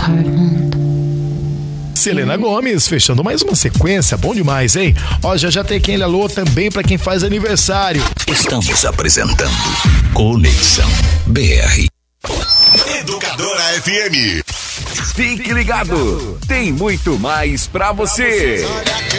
Selena Gomez, fechando mais uma sequência, bom demais, hein? Ó, já tem aquele alô também pra quem faz aniversário. Estamos apresentando Conexão BR. Educadora FM. Fique ligado, tem muito mais pra você.